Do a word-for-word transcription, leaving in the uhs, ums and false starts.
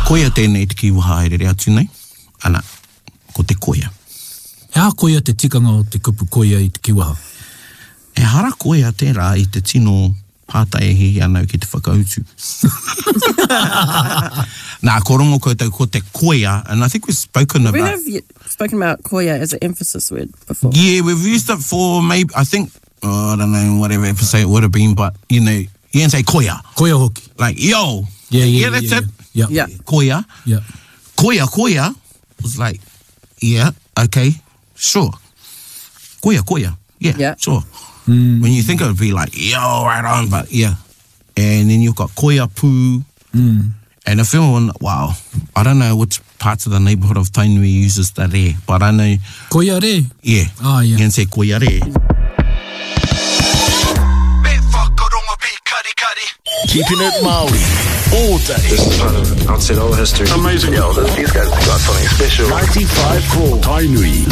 Koia tēnei te kiwaha e rere atu nei. Ana, ko te koia. E hā koia te tikanga o te kupu koia i te kiwaha? E hara koia tērā i te tino pātaihi anau ki te whakautu. Nā, ko rongo koutou ko te koia, and I think we've spoken about... We have spoken about koia as an emphasis word before. Yeah, we've used it for maybe, I think, oh, I don't know, whatever episode it would have been, but, you know, you can say koia. Koia hoki. Like, yo. Yeah, yeah, yeah. that's yeah, it. Yeah. Yeah. Koia. Yeah. Koia, koia was like, yeah, okay, sure. Koia, koia. Yeah, Yeah. sure. Mm. When you think it would be like, yo, right on, but yeah. And then you've got koia pū. Mm. And if everyone, wow, I don't know which parts of the neighbourhood of Tainui uses the re, but I know... Koia re? Yeah. Ah, yeah. You can say koia re. Keeping it Māori all day. This is part of, I'd say, all history. Amazing. Yeah, these guys have got something special. ninety-five Core Tainui.